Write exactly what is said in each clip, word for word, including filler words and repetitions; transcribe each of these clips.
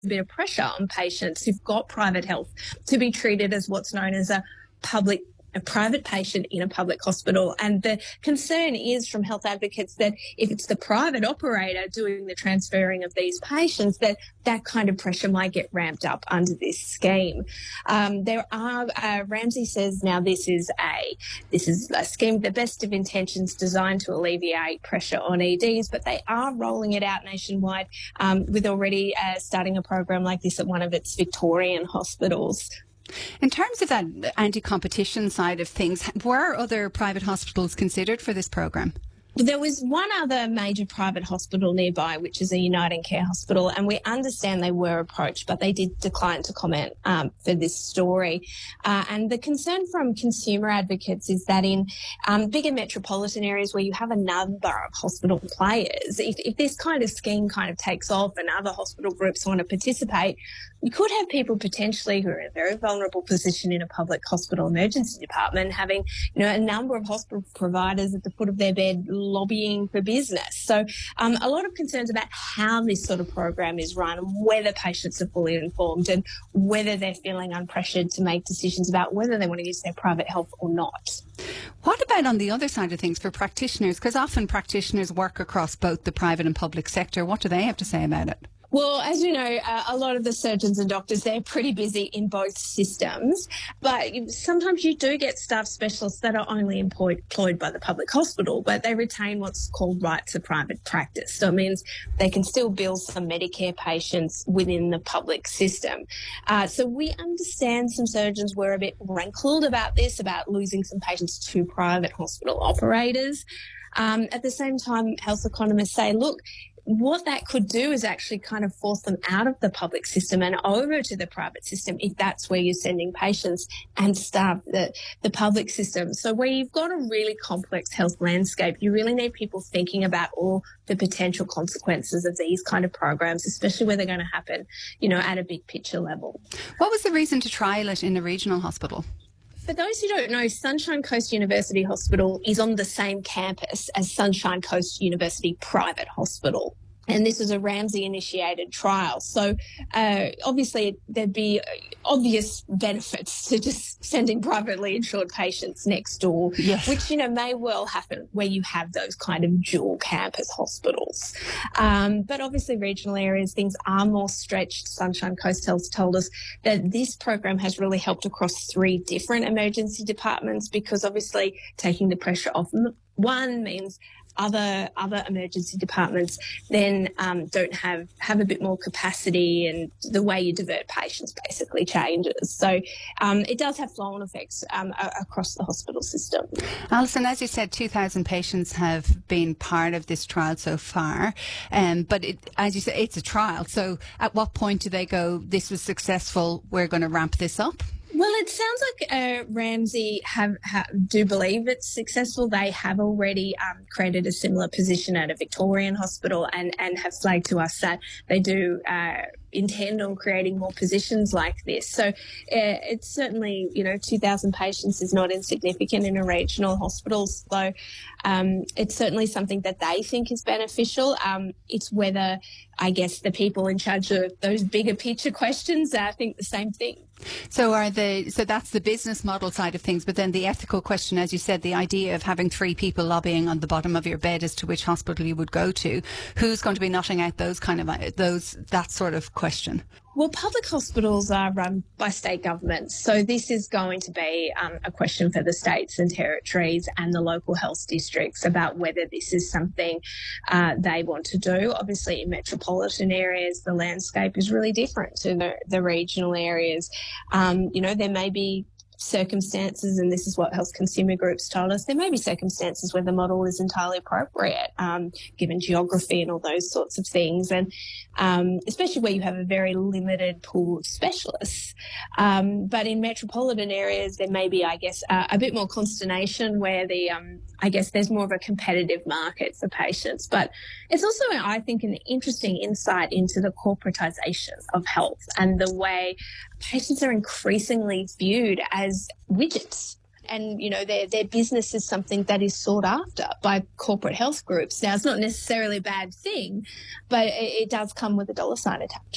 a bit of pressure on patients who've got private health to be treated as what's known as a public a private patient in a public hospital. And the concern is from health advocates that if it's the private operator doing the transferring of these patients, that that kind of pressure might get ramped up under this scheme. Um, there are, uh, Ramsay says now this is a, this is a scheme, the best of intentions designed to alleviate pressure on E Ds, but they are rolling it out nationwide um, with already uh, starting a program like this at one of its Victorian hospitals. In terms of that anti-competition side of things, were other private hospitals considered for this programme? There was one other major private hospital nearby, which is a Uniting Care hospital, and we understand they were approached, but they did decline to comment um, for this story. Uh, and the concern from consumer advocates is that in um, bigger metropolitan areas where you have a number of hospital players, if, if this kind of scheme kind of takes off and other hospital groups want to participate, you could have people potentially who are in a very vulnerable position in a public hospital emergency department having, you know, a number of hospital providers at the foot of their bed lobbying for business. So um, a lot of concerns about how this sort of program is run and whether patients are fully informed and whether they're feeling unpressured to make decisions about whether they want to use their private health or not. What about on the other side of things for practitioners? Because often practitioners work across both the private and public sector. What do they have to say about it? Well, as you know, uh, a lot of the surgeons and doctors, they're pretty busy in both systems, but sometimes you do get staff specialists that are only employed, employed by the public hospital, but they retain what's called rights of private practice. So it means they can still bill some Medicare patients within the public system. Uh, so we understand some surgeons were a bit rankled about this, about losing some patients to private hospital operators. Um, at the same time, health economists say, look, what that could do is actually kind of force them out of the public system and over to the private system if that's where you're sending patients and starve the, the public system. So where you've got a really complex health landscape, you really need people thinking about all the potential consequences of these kind of programs, especially where they're going to happen, you know, at a big picture level. What was the reason to trial it in a regional hospital? For those who don't know, Sunshine Coast University Hospital is on the same campus as Sunshine Coast University Private Hospital. And this is a Ramsay-initiated trial. So uh, obviously there'd be obvious benefits to just sending privately insured patients next door, yes. which, you know, may well happen where you have those kind of dual campus hospitals. Um, but obviously regional areas, things are more stretched. Sunshine Coast Health told us that this program has really helped across three different emergency departments because obviously taking the pressure off one means other other emergency departments then um, don't have, have a bit more capacity and the way you divert patients basically changes. So um, it does have flow-on effects um, a- across the hospital system. Alison, as you said, two thousand patients have been part of this trial so far, um, but it, as you said, it's a trial. So at what point do they go, this was successful, we're going to ramp this up? Well, it sounds like uh, Ramsay have, have do believe it's successful. They have already um, created a similar position at a Victorian hospital and, and have flagged to us that they do uh, intend on creating more positions like this. So uh, it's certainly, you know, two thousand patients is not insignificant in a regional hospital. So um, it's certainly something that they think is beneficial. Um, it's whether, I guess, the people in charge of those bigger picture questions uh, think the same thing. So are the so that's the business model side of things, but then the ethical question, as you said, the idea of having three people lobbying on the bottom of your bed as to which hospital you would go to, who's going to be knotting out those kind of those that sort of question? Well, public hospitals are run by state governments, so this is going to be um, a question for the states and territories and the local health districts about whether this is something uh, they want to do. Obviously, in metropolitan areas, the landscape is really different to the, the regional areas. Um, you know, there may be circumstances, and this is what health consumer groups told us, there may be circumstances where the model is entirely appropriate, um, given geography and all those sorts of things, and um, especially where you have a very limited pool of specialists. Um, but in metropolitan areas, there may be, I guess, uh, a bit more consternation where the, um, I guess, there's more of a competitive market for patients. But it's also, I think, an interesting insight into the corporatisation of health and the way patients are increasingly viewed as widgets. And, you know, their their business is something that is sought after by corporate health groups. Now, it's not necessarily a bad thing, but it, it does come with a dollar sign attached.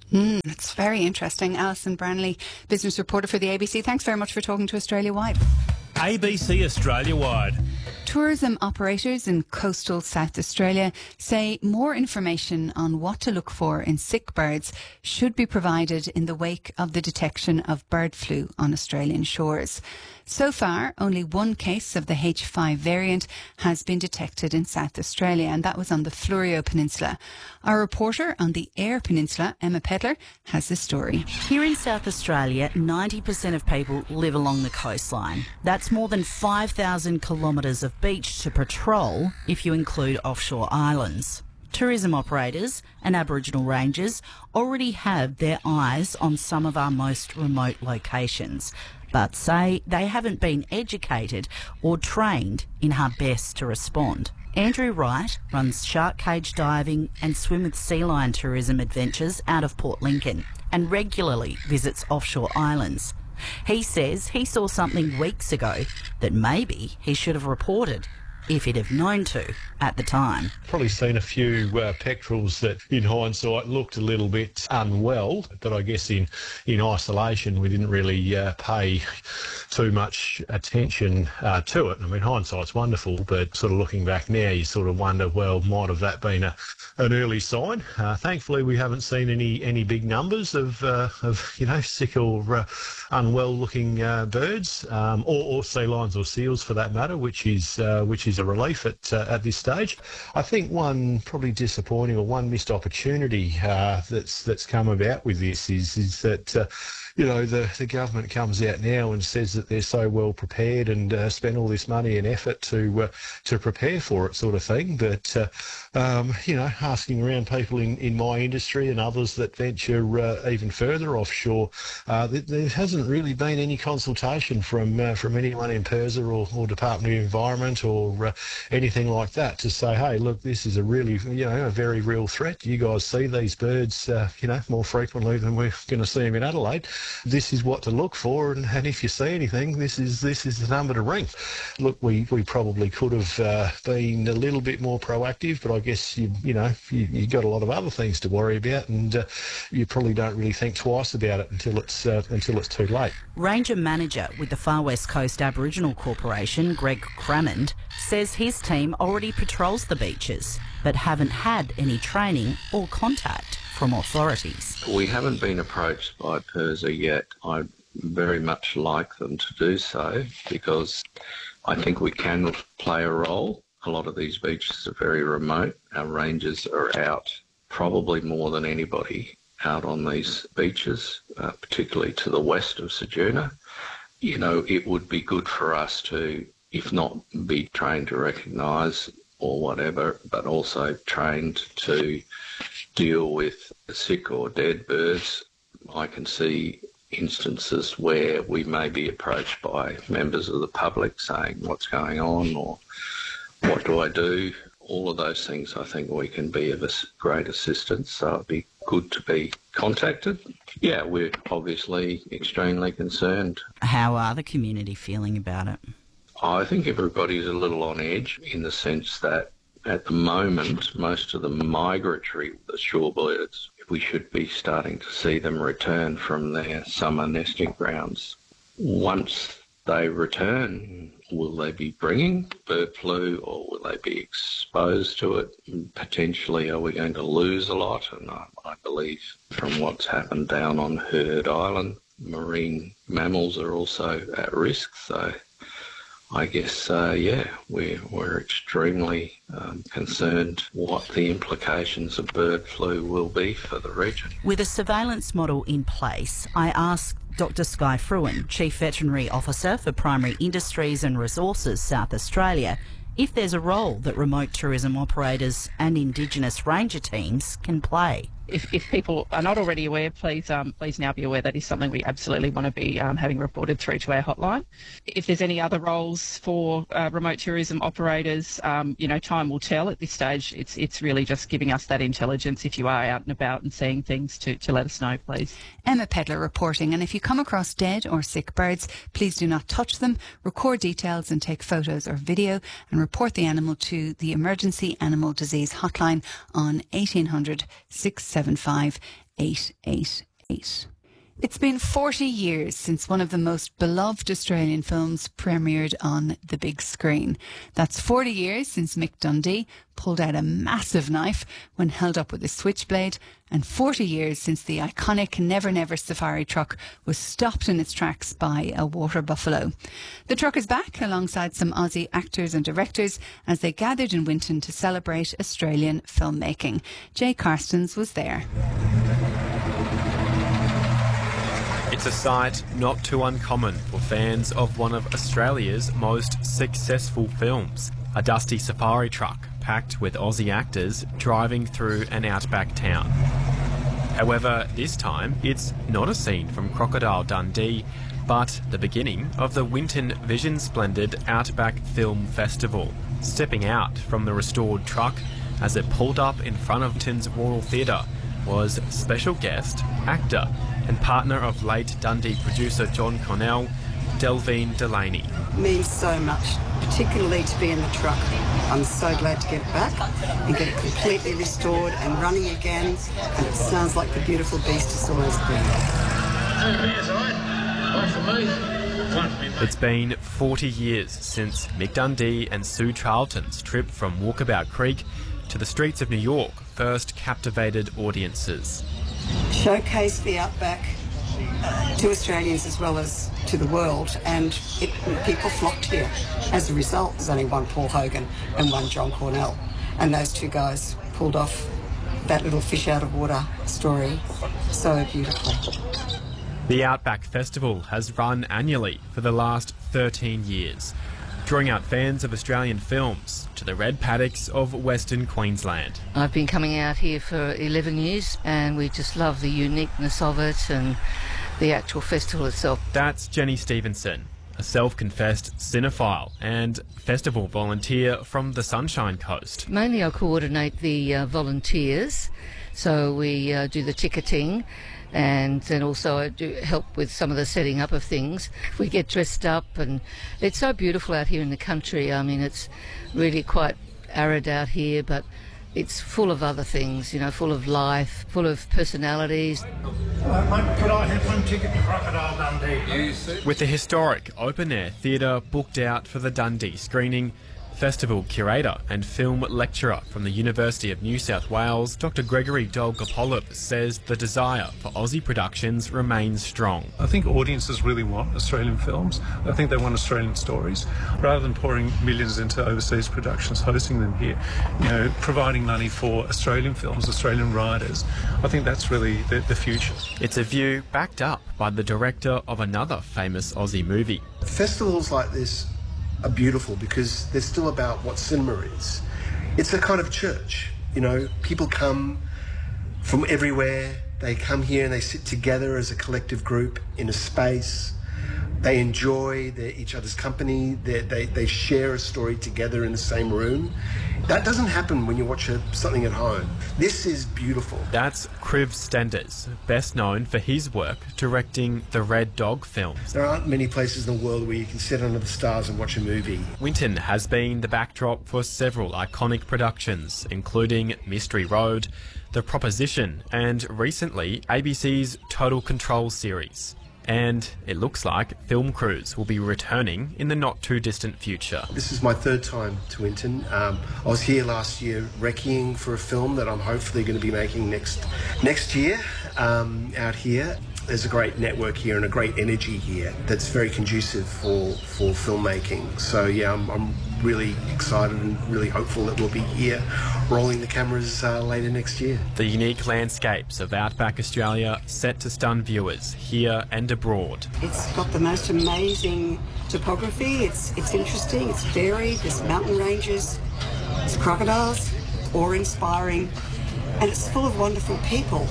Mm, that's very interesting. Alison Branley, business reporter for the A B C. Thanks very much for talking to Australia Wide. A B C Australia Wide. Tourism operators in coastal South Australia say more information on what to look for in sick birds should be provided in the wake of the detection of bird flu on Australian shores. So far, only one case of the H five variant has been detected in South Australia, and that was on the Fleurieu Peninsula. Our reporter on the Eyre Peninsula, Emma Pedler, has the story. Here in South Australia, ninety percent of people live along the coastline. That's more than five thousand kilometres of beach to patrol if you include offshore islands. Tourism operators and Aboriginal rangers already have their eyes on some of our most remote locations, but say they haven't been educated or trained in how best to respond. Andrew Wright runs shark cage diving and swim with sea lion tourism adventures out of Port Lincoln and regularly visits offshore islands. He says he saw something weeks ago that maybe he should have reported if he'd have known to at the time. Probably seen a few uh, pectorals that in hindsight looked a little bit unwell, but I guess in, in isolation we didn't really uh, pay too much attention uh, to it. I mean, hindsight's wonderful, but sort of looking back now you sort of wonder, well, might have that been a, an early sign? Uh, thankfully we haven't seen any, any big numbers of, uh, of you know, sick or uh, unwell looking uh, birds, um, or, or sea lions or seals for that matter, which is, uh, which is a relief at uh, at this stage. I think one probably disappointing or one missed opportunity uh, that's that's come about with this is is that uh, you know the the government comes out now and says that they're so well prepared and uh, spend all this money and effort to uh, to prepare for it, sort of thing. But uh, um, you know, asking around people in, in my industry and others that venture uh, even further offshore, uh, there, there hasn't really been any consultation from uh, from anyone in PIRSA or, or Department of Environment or uh, anything like that to say, hey, look, this is a really, you know, a very real threat. You guys see these birds, uh, you know, more frequently than we're going to see them in Adelaide. This is what to look for, and, and if you see anything, this is this is the number to ring. Look, we, we probably could have uh, been a little bit more proactive, but I guess you you know you you got a lot of other things to worry about, and uh, you probably don't really think twice about it until it's uh, until it's too late. Ranger manager with the Far West Coast Aboriginal Corporation, Greg Crammond, says his team already patrols the beaches but haven't had any training or contact from authorities. We haven't been approached by PIRSA yet. I'd very much like them to do so because I think we can play a role. A lot of these beaches are very remote. Our rangers are out probably more than anybody out on these beaches, uh, particularly to the west of Ceduna. You know, it would be good for us to, if not be trained to recognise or whatever, but also trained to deal with sick or dead birds. I can see instances where we may be approached by members of the public saying, what's going on, or what do I do? All of those things I think we can be of a great assistance, so it'd be good to be contacted. Yeah, we're obviously extremely concerned. How are the community feeling about it? I think everybody's a little on edge in the sense that at the moment, most of the migratory the shorebirds, we should be starting to see them return from their summer nesting grounds. Once they return, will they be bringing bird flu or will they be exposed to it? Potentially, are we going to lose a lot? And I, I believe from what's happened down on Heard Island, marine mammals are also at risk. So I guess, uh, yeah, we're, we're extremely um, concerned what the implications of bird flu will be for the region. With a surveillance model in place, I asked Doctor Skye Fruin, Chief Veterinary Officer for Primary Industries and Resources South Australia, if there's a role that remote tourism operators and Indigenous ranger teams can play. If, if people are not already aware, please um, please now be aware that is something we absolutely want to be um, having reported through to our hotline. If there's any other roles for uh, remote tourism operators, um, you know, time will tell. At this stage, it's it's really just giving us that intelligence. If you are out and about and seeing things, to, to let us know, please. Emma Pedler reporting. And if you come across dead or sick birds, please do not touch them. Record details and take photos or video, and report the animal to the Emergency Animal Disease Hotline on eighteen hundred, six seven five, eight eight eight. It's been forty years since one of the most beloved Australian films premiered on the big screen. That's forty years since Mick Dundee pulled out a massive knife when held up with a switchblade, and forty years since the iconic Never Never safari truck was stopped in its tracks by a water buffalo. The truck is back alongside some Aussie actors and directors as they gathered in Winton to celebrate Australian filmmaking. Jay Carstens was there. It's a sight not too uncommon for fans of one of Australia's most successful films. A dusty safari truck packed with Aussie actors driving through an outback town. However, this time it's not a scene from Crocodile Dundee, but the beginning of the Winton Vision Splendid Outback Film Festival. Stepping out from the restored truck as it pulled up in front of Winton's Royal Theatre was special guest, actor and partner of late Dundee producer John Connell, Delvene Delaney. It means so much, particularly to be in the truck. I'm so glad to get it back and get it completely restored and running again, and it sounds like the beautiful beast it's always been. It's been forty years since Mick Dundee and Sue Charlton's trip from Walkabout Creek to the streets of New York first captivated audiences. Showcase the outback to Australians as well as to the world, and it, people flocked here. As a result, there's only one Paul Hogan and one John Cornell, and those two guys pulled off that little fish out of water story so beautifully. The Outback Festival has run annually for the last thirteen years, drawing out fans of Australian films to the red paddocks of Western Queensland. I've been coming out here for eleven years and we just love the uniqueness of it and the actual festival itself. That's Jenny Stevenson, a self-confessed cinephile and festival volunteer from the Sunshine Coast. Mainly I coordinate the uh, volunteers, so we uh, do the ticketing, and then also I do help with some of the setting up of things. We get dressed up, and it's so beautiful out here in the country. I mean, it's really quite arid out here, but it's full of other things, you know, full of life, full of personalities. Uh, could I have one ticket to Crocodile Dundee? With the historic open-air theatre booked out for the Dundee screening, festival curator and film lecturer from the University of New South Wales, Doctor Gregory Dolgopoulou, says the desire for Aussie productions remains strong. I think audiences really want Australian films. I think they want Australian stories. Rather than pouring millions into overseas productions, hosting them here, you know, providing money for Australian films, Australian writers, I think that's really the, the future. It's a view backed up by the director of another famous Aussie movie. Festivals like this are beautiful because they're still about what cinema is. It's a kind of church, you know, people come from everywhere, they come here and they sit together as a collective group in a space, they enjoy their, each other's company, they, they, they share a story together in the same room. That doesn't happen when you watch a, something at home. This is beautiful. That's Kriv Stenders, best known for his work directing the Red Dog films. There aren't many places in the world where you can sit under the stars and watch a movie. Winton has been the backdrop for several iconic productions, including Mystery Road, The Proposition, and recently A B C's Total Control series. And it looks like film crews will be returning in the not-too-distant future. This is my third time to Winton. Um, I was here last year recceing for a film that I'm hopefully going to be making next next year um, out here. There's a great network here and a great energy here that's very conducive for, for filmmaking. So yeah, I'm, I'm really excited and really hopeful that we'll be here rolling the cameras uh, later next year. The unique landscapes of Outback Australia set to stun viewers here and abroad. It's got the most amazing topography. It's, it's interesting, it's varied, there's mountain ranges, there's crocodiles, awe-inspiring, and it's full of wonderful people.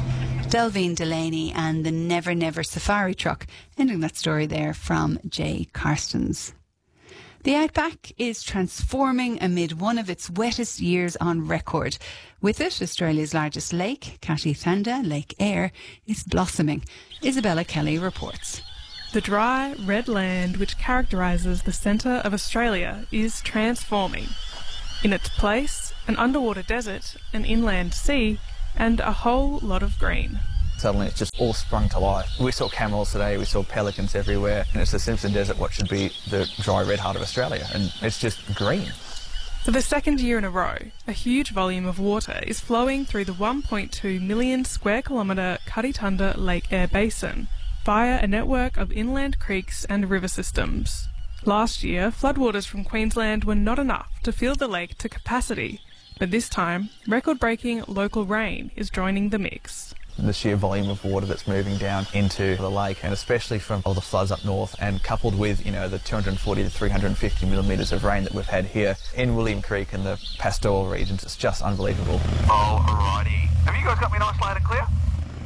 Delvene Delaney and the Never Never safari truck, ending that story there from Jay Carstens. The Outback is transforming amid one of its wettest years on record. With it, Australia's largest lake, Kathie Lake Eyre, is blossoming. Isabella Kelly reports. The dry, red land which characterises the centre of Australia is transforming. In its place, an underwater desert, an inland sea, and a whole lot of green. Suddenly it's just all sprung to life. We saw camels today, we saw pelicans everywhere, and it's the Simpson Desert, what should be the dry red heart of Australia, and it's just green. For the second year in a row, a huge volume of water is flowing through the one point two million square kilometre Cutty-Tunda Lake Eyre Basin via a network of inland creeks and river systems. Last year, floodwaters from Queensland were not enough to fill the lake to capacity, but this time, record-breaking local rain is joining the mix. The sheer volume of water that's moving down into the lake, and especially from all the floods up north, and coupled with, you know, the two hundred forty to three hundred fifty millimetres of rain that we've had here in William Creek and the pastoral regions, it's just unbelievable. Alrighty. Have you guys got me nice loud and clear?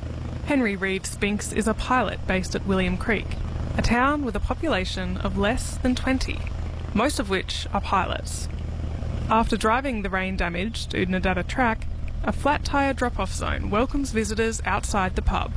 Henry Reid Spinks is a pilot based at William Creek, a town with a population of less than twenty, most of which are pilots. After driving the rain-damaged Oodnadatta track, a flat tyre drop-off zone welcomes visitors outside the pub.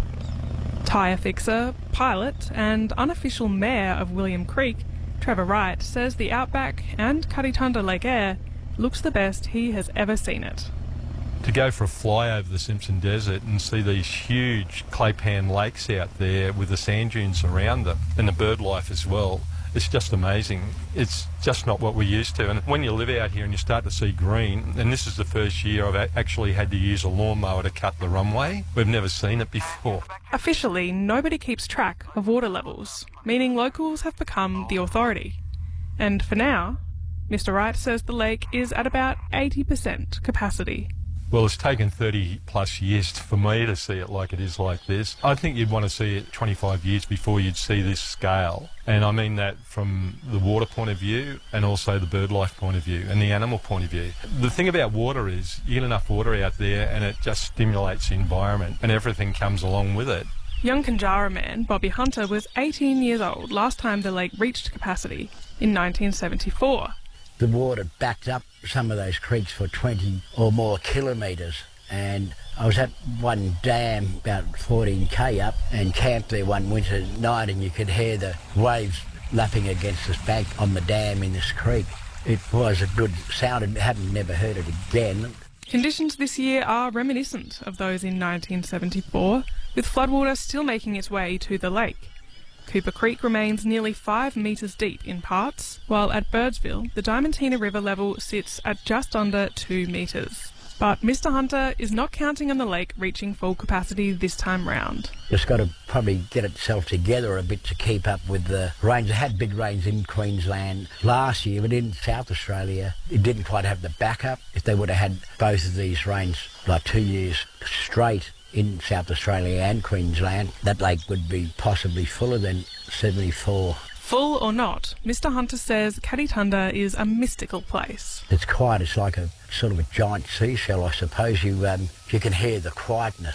Tyre fixer, pilot and unofficial mayor of William Creek, Trevor Wright, says the outback and Cutty-Tunda Lake Eyre looks the best he has ever seen it. To go for a fly over the Simpson Desert and see these huge clay pan lakes out there with the sand dunes around them and the bird life as well, it's just amazing. It's just not what we're used to. And when you live out here and you start to see green, and this is the first year I've actually had to use a lawnmower to cut the runway, we've never seen it before. Officially, nobody keeps track of water levels, meaning locals have become the authority. And for now, Mister Wright says the lake is at about eighty percent capacity. Well, it's taken thirty plus years for me to see it like it is like this. I think you'd want to see it twenty-five years before you'd see this scale. And I mean that from the water point of view and also the bird life point of view and the animal point of view. The thing about water is you get enough water out there and it just stimulates the environment and everything comes along with it. Young Conjara man Bobby Hunter was eighteen years old last time the lake reached capacity in nineteen seventy-four. The water backed up some of those creeks for twenty or more kilometres, and I was at one dam about fourteen k up and camped there one winter night, and you could hear the waves lapping against this bank on the dam in this creek. It was a good sound and hadn't never heard it again. Conditions this year are reminiscent of those in nineteen seventy-four, with floodwater still making its way to the lake. Cooper Creek remains nearly five metres deep in parts, while at Birdsville, the Diamantina River level sits at just under two metres. But Mister Hunter is not counting on the lake reaching full capacity this time round. It's got to probably get itself together a bit to keep up with the rains. It had big rains in Queensland last year, but in South Australia, it didn't quite have the backup. If they would have had both of these rains like two years straight in South Australia and Queensland, that lake would be possibly fuller than seventy-four. Full or not, Mister Hunter says Cutty-Tunda is a mystical place. It's quiet. It's like a sort of a giant seashell, I suppose. You um, you can hear the quietness.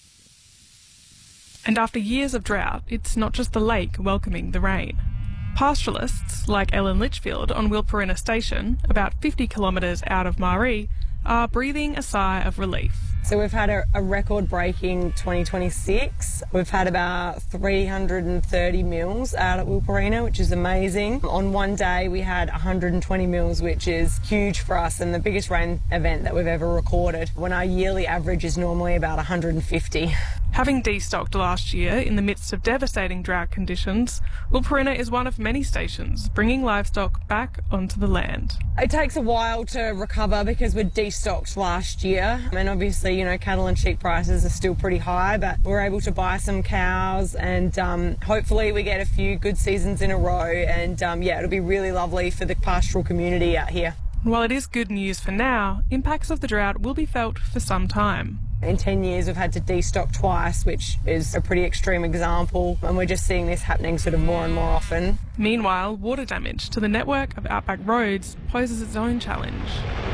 And after years of drought, it's not just the lake welcoming the rain. Pastoralists like Ellen Litchfield on Wilpurina Station, about fifty kilometres out of Maree, are breathing a sigh of relief. So we've had a, a record-breaking twenty twenty-six. We've had about three hundred thirty mils out at Wilpurina, which is amazing. On one day we had one hundred twenty mils, which is huge for us and the biggest rain event that we've ever recorded, when our yearly average is normally about one hundred fifty. Having destocked last year in the midst of devastating drought conditions, Wilpurina is one of many stations bringing livestock back onto the land. It takes a while to recover because we're destocked last year, and obviously, you know, cattle and sheep prices are still pretty high, but we're able to buy some cows and um, hopefully we get a few good seasons in a row, and um, yeah, it'll be really lovely for the pastoral community out here. While it is good news for now, impacts of the drought will be felt for some time. In ten years, we've had to destock twice, which is a pretty extreme example, and we're just seeing this happening sort of more and more often. Meanwhile, water damage to the network of outback roads poses its own challenge.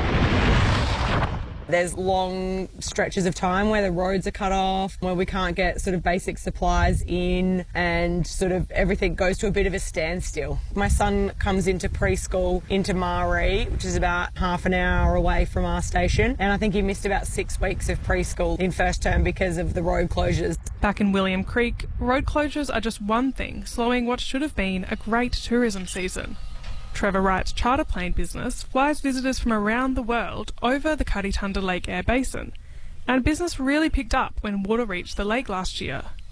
There's long stretches of time where the roads are cut off, where we can't get sort of basic supplies in, and sort of everything goes to a bit of a standstill. My son comes into preschool into Maree, which is about half an hour away from our station, and I think he missed about six weeks of preschool in first term because of the road closures. Back in William Creek, road closures are just one thing slowing what should have been a great tourism season. Trevor Wright's charter plane business flies visitors from around the world over the Cutty-Tunda Lake Eyre Basin, And business really picked up when water reached the lake last year.